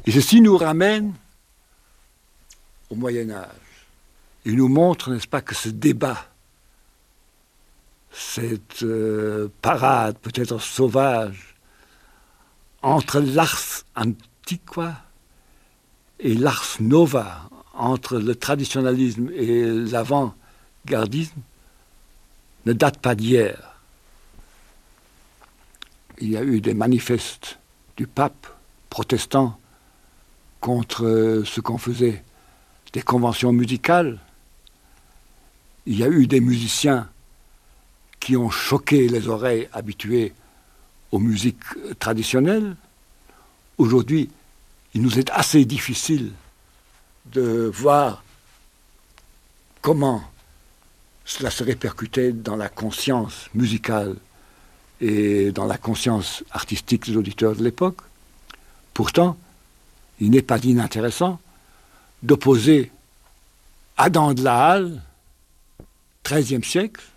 Et ceci nous ramène au Moyen-Âge. Il nous montre, n'est-ce pas, que ce débat, cette parade peut-être sauvage, entre l'ars antiqua et l'ars nova, entre le traditionnalisme et l'avant-gardisme, ne date pas d'hier. Il y a eu des manifestes du pape protestant contre ce qu'on faisait, des conventions musicales. Il y a eu des musiciens qui ont choqué les oreilles habituées aux musiques traditionnelles. Aujourd'hui, il nous est assez difficile de voir comment cela se répercutait dans la conscience musicale et dans la conscience artistique des auditeurs de l'époque. Pourtant, il n'est pas inintéressant d'opposer Adam de la Halle, XIIIe siècle,